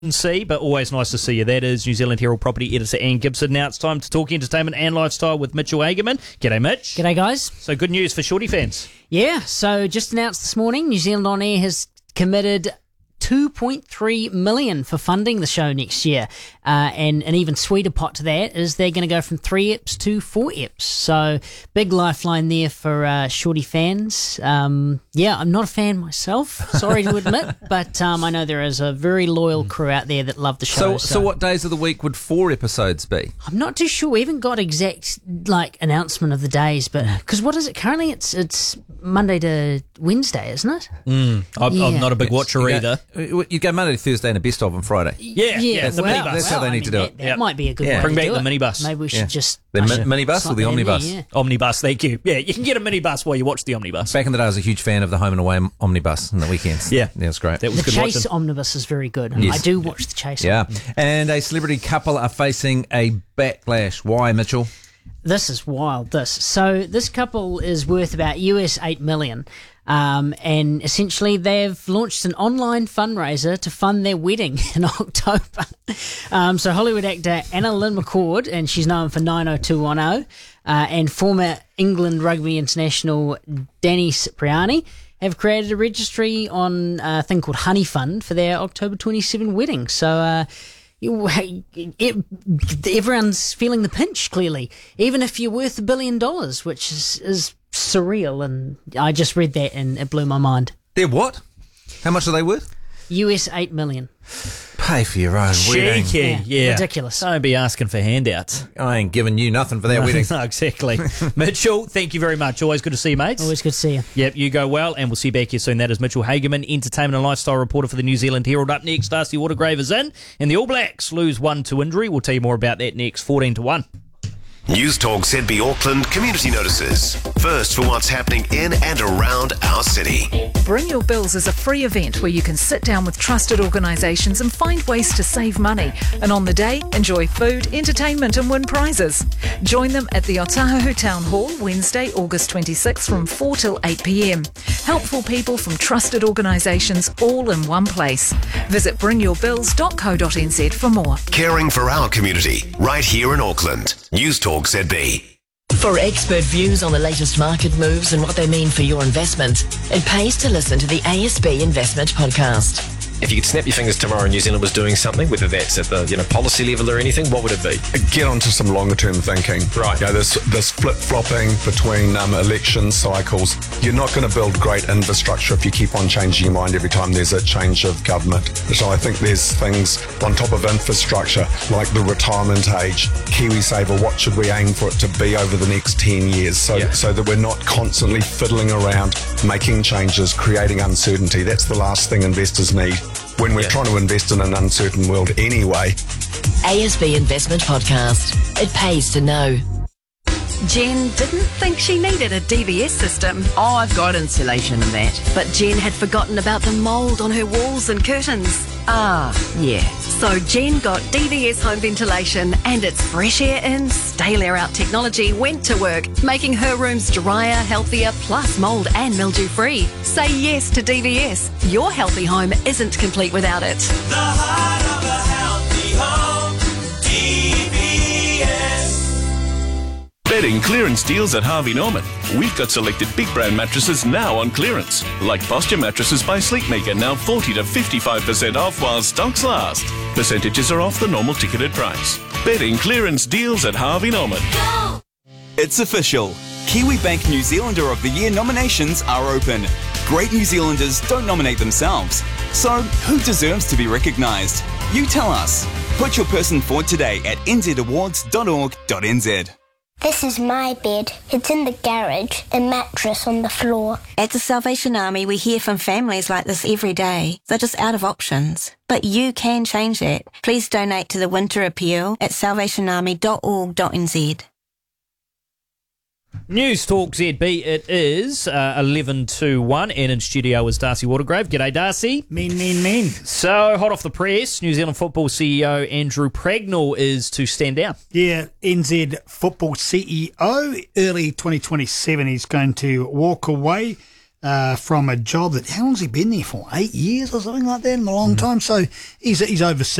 See, but always nice to see you. That is New Zealand Herald property editor Ann Gibson. Now it's time to talk entertainment and lifestyle with Mitchell Hagerman. G'day, Mitch. G'day, guys. So good news for Shorty fans. Yeah, so just announced this morning, New Zealand On Air has committed $2.3 million for funding the show next year. And an even sweeter pot to that is they're going to go from 3 EPs to 4 EPs. So big lifeline there for Shorty fans. Yeah, I'm not a fan myself, sorry to admit, but I know there is a very loyal crew out there that love the show. So what days of the week would 4 episodes be? I'm not too sure. We haven't got exact announcement of the days, but because what is it currently? It's Monday to Wednesday, isn't it? I'm not a big watcher either. You go Monday to Thursday and a best of on Friday. Yeah, the minibus. That's how they need to do it. That might be a good way Bring to back do the it. minibus. Maybe we should just... The minibus or the omnibus? Yeah. Omnibus, thank you. Yeah, you can get a minibus while you watch the omnibus. Back in the day, I was a huge fan of the home and away omnibus on the weekends. Yeah. It was great. That was The good Chase watching. Omnibus is very good. Yes. I do watch the Chase. Yeah. And a celebrity couple are facing a backlash. Why, Mitchell? This is wild, So this couple is worth about US $8 million. And essentially they've launched an online fundraiser to fund their wedding in October. So Hollywood actor Anna Lynn McCord, and she's known for 90210, and former England rugby international Danny Cipriani have created a registry on a thing called Honey Fund for their October 27 wedding. So everyone's feeling the pinch, clearly, even if you're worth $1 billion, which is surreal. And I just read that and it blew my mind. They're what? How much are they worth? US $8 million. Pay for your own wedding. Cheeky, yeah. Ridiculous. Don't be asking for handouts. I ain't giving you nothing for that wedding. No, exactly. Mitchell, thank you very much. Always good to see you, mates. Always good to see you. Yep, you go well, and we'll see you back here soon. That is Mitchell Hagerman, entertainment and lifestyle reporter for the New Zealand Herald. Up next, Darcy Watergrave is in, and the All Blacks lose 1 to injury. We'll tell you more about that next, 14-1. News Talk ZB Auckland community notices. First for what's happening in and around our city. Bring Your Bills is a free event where you can sit down with trusted organisations and find ways to save money. And on the day, enjoy food, entertainment and win prizes. Join them at the Otahuhu Town Hall Wednesday, August 26th from 4 till 8 p.m. Helpful people from trusted organisations all in one place. Visit bringyourbills.co.nz for more. Caring for our community right here in Auckland. News Talk ZB. For expert views on the latest market moves and what they mean for your investment, it pays to listen to the ASB Investment Podcast. If you could snap your fingers tomorrow and New Zealand was doing something, whether that's at the policy level or anything, what would it be? Get onto some longer term thinking. Right. This flip flopping between election cycles. You're not going to build great infrastructure if you keep on changing your mind every time there's a change of government. So I think there's things on top of infrastructure like the retirement age, KiwiSaver. What should we aim for it to be over the next 10 years? So that we're not constantly fiddling around, making changes, creating uncertainty. That's the last thing investors need when we're trying to invest in an uncertain world anyway. ASB Investment Podcast. It pays to know. Jen didn't think she needed a DVS system. Oh, I've got insulation and that. But Jen had forgotten about the mould on her walls and curtains. Ah, yeah. So Jen got DVS home ventilation, and its fresh air in, stale air out technology went to work, making her rooms drier, healthier, plus mould and mildew free. Say yes to DVS. Your healthy home isn't complete without it. The heart of a healthy home, DVS. Bedding clearance deals at Harvey Norman. We've got selected big brand mattresses now on clearance. Like Posture Mattresses by Sleepmaker, now 40 to 55% off while stocks last. Percentages are off the normal ticketed price. Bedding clearance deals at Harvey Norman. Go! It's official. Kiwi Bank New Zealander of the Year nominations are open. Great New Zealanders don't nominate themselves. So, who deserves to be recognised? You tell us. Put your person forward today at nzawards.org.nz. This is my bed. It's in the garage, a mattress on the floor. At the Salvation Army, we hear from families like this every day. They're just out of options. But you can change that. Please donate to the Winter Appeal at salvationarmy.org.nz. News Talk ZB, it is 11-1, and in studio is Darcy Watergrave. G'day, Darcy. Mean. So, hot off the press, New Zealand football CEO Andrew Pragnell is to stand down. Yeah, NZ football CEO, early 2027, he's going to walk away. from a job that, how long's he been there for? 8 years or something like that, in a long time. So he's overseen